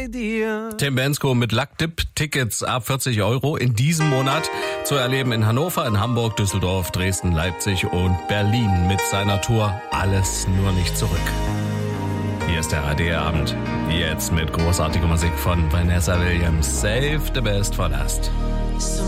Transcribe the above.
dir. Tim Bendzko mit Lackdip, Tickets ab 40 € in diesem Monat zu erleben in Hannover, in Hamburg, Düsseldorf, Dresden, Leipzig und Berlin mit seiner Tour Alles nur nicht zurück. Hier ist der ARD-Abend, jetzt mit großartiger Musik von Vanessa Williams, Save the Best for Last. So